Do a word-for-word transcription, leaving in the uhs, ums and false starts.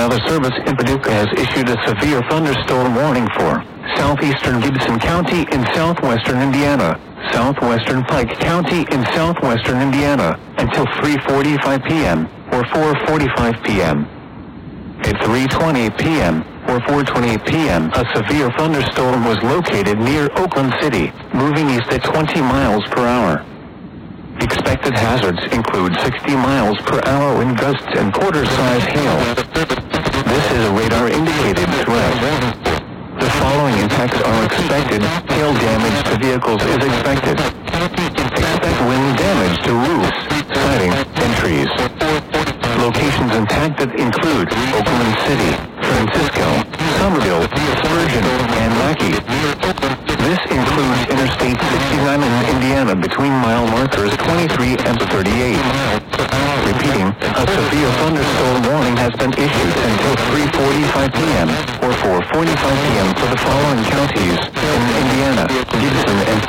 Weather Service in Paducah has issued a severe thunderstorm warning for southeastern Gibson County in southwestern Indiana, southwestern Pike County in southwestern Indiana, until three forty-five p.m. or four forty-five p.m. At three twenty p.m. or four twenty p.m. a severe thunderstorm was located near Oakland City, moving east at twenty miles per hour. Expected hazards include sixty miles per hour wind gusts and quarter-size hail. This is a radar-indicated threat. The following impacts are expected. Hail damage to vehicles is expected. Expect wind damage to roofs, siding, and trees. Locations impacted include Oakland City, Francisco, Somerville, Spurgeon, and Lackey. This includes Interstate sixty-nine in Indiana between mile markers twenty-three and thirty-eight. Repeating, a severe thunderstorm warning has been issued until three forty-five p.m. or four forty-five p.m. for the following counties in Indiana: Gibson and